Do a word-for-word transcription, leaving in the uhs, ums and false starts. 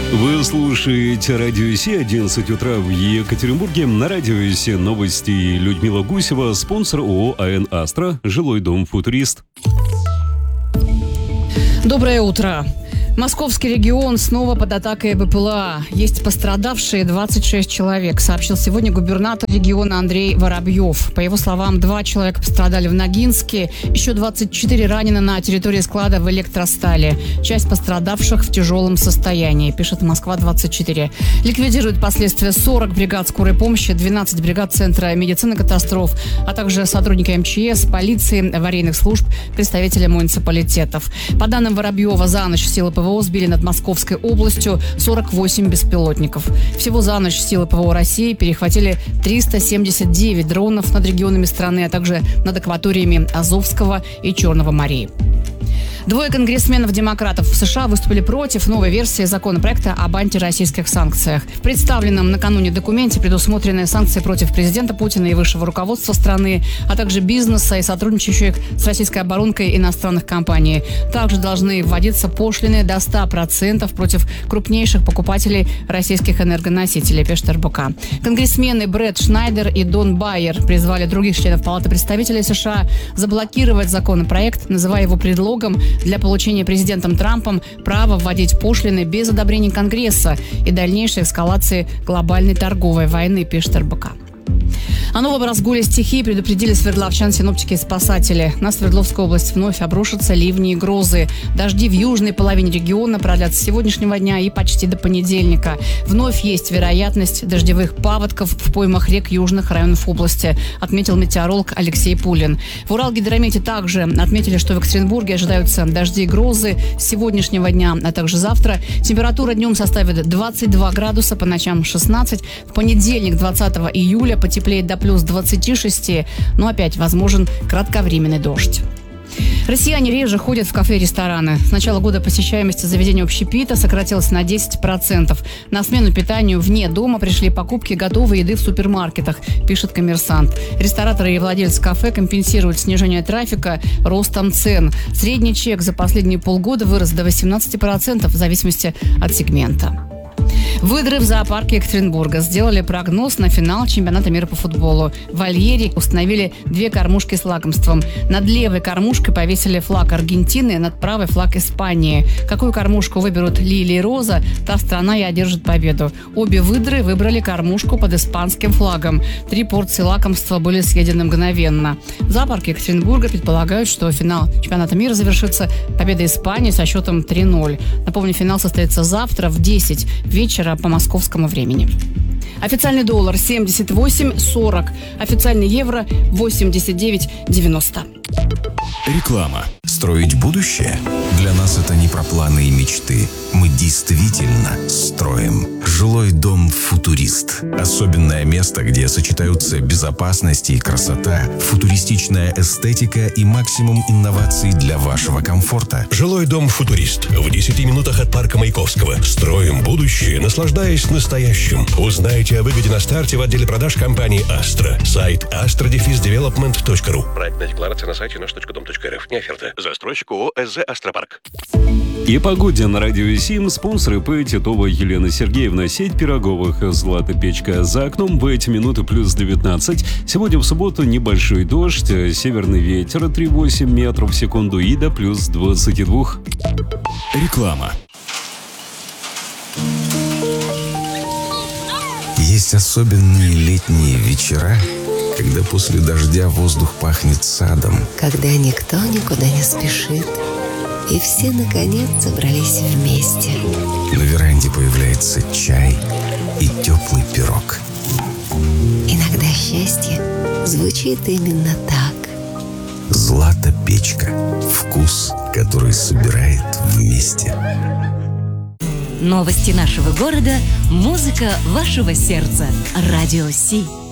Вы слушаете Радио Си, одиннадцать утра в Екатеринбурге. На Радио Си новости. Людмила Гусева, спонсор ООО АН «Астра», жилой дом «Футурист». Доброе утро. Московский регион снова под атакой БПЛА. Есть пострадавшие двадцать шесть человек, сообщил сегодня губернатор региона Андрей Воробьев. По его словам, два человека пострадали в Ногинске, еще двадцать четыре ранены на территории склада в Электростале. Часть пострадавших в тяжелом состоянии, пишет Москва двадцать четыре. Ликвидируют последствия сорок бригад скорой помощи, двенадцать бригад Центра медицины катастроф, а также сотрудники эм че эс, полиции, аварийных служб, представители муниципалитетов. По данным Воробьева, за ночь силы ПВО сбили над Московской областью сорок восемь беспилотников. Всего за ночь силы ПВО России перехватили триста семьдесят девять дронов над регионами страны, а также над акваториями Азовского и Черного морей. Двое конгрессменов-демократов в США выступили против новой версии законопроекта об антироссийских санкциях. В представленном накануне документе предусмотрены санкции против президента Путина и высшего руководства страны, а также бизнеса и сотрудничающих с российской оборонкой иностранных компаний. Также должны вводиться пошлины до ста процентов против крупнейших покупателей российских энергоносителей, пишет эр бэ ка. Конгрессмены Брэд Шнайдер и Дон Байер призвали других членов Палаты представителей США заблокировать законопроект, называя его предлогом для получения президентом Трампом права вводить пошлины без одобрения Конгресса и дальнейшей эскалации глобальной торговой войны, пишет эр бэ ка. О новом разгуле стихии предупредили свердловчан синоптики и спасатели. На Свердловскую область вновь обрушатся ливни и грозы. Дожди в южной половине региона продлятся с сегодняшнего дня и почти до понедельника. Вновь есть вероятность дождевых паводков в поймах рек южных районов области, отметил метеоролог Алексей Пулин. В Уралгидромете также отметили, что в Екатеринбурге ожидаются дожди и грозы с сегодняшнего дня, а также завтра. Температура днем составит двадцать два градуса, по ночам шестнадцать. В понедельник, двадцатого июля, потеплеет до плюс двадцати шести, но опять возможен кратковременный дождь. Россияне реже ходят в кафе и рестораны. С начала года посещаемость заведений общепита сократилась на десять процентов. На смену питанию вне дома пришли покупки готовой еды в супермаркетах, пишет «Коммерсант». Рестораторы и владельцы кафе компенсируют снижение трафика ростом цен. Средний чек за последние полгода вырос до восемнадцати процентов в зависимости от сегмента. Выдры в зоопарке Екатеринбурга сделали прогноз на финал чемпионата мира по футболу. В вольере установили две кормушки с лакомством. Над левой кормушкой повесили флаг Аргентины, над правой флаг Испании. Какую кормушку выберут Лили и Роза, та страна и одержит победу. Обе выдры выбрали кормушку под испанским флагом. Три порции лакомства были съедены мгновенно. В зоопарке Екатеринбурга предполагают, что финал чемпионата мира завершится победой Испании со счетом три ноль. Напомню, финал состоится завтра в десять вечера по московскому времени. Официальный доллар семьдесят восемь сорок, официальный евро восемьдесят девять девяносто. Реклама. Строить будущее? Для нас это не про планы и мечты. Мы действительно строим. Жилой дом «Футурист». Особенное место, где сочетаются безопасность и красота, футуристичная эстетика и максимум инноваций для вашего комфорта. Жилой дом «Футурист». В десяти минутах от парка Маяковского. Строим будущее, наслаждаясь настоящим. Узнайте о выгоде на старте в отделе продаж компании «Астра». Сайт астра дефис девелопмент точка ру. Проектная декларация на сайте наш точка дом точка эр эф. Не оферта. Застройщик ООО эс зэ «Астропарк». И погоде на Радио Сим. Спонсоры П. Титова Елена Сергеевна. Сеть пироговых «Злата печка». За окном в эти минуты плюс девятнадцать. Сегодня в субботу небольшой дождь. Северный ветер три целых восемь десятых метров в секунду и до плюс двадцати двух. Реклама. Есть особенные летние вечера, когда после дождя воздух пахнет садом. Когда никто никуда не спешит, и все, наконец, собрались вместе. На веранде появляется чай и теплый пирог. Иногда счастье звучит именно так. «Злата печка». Вкус, который собирает вместе. Новости нашего города, музыка вашего сердца. Радио Си.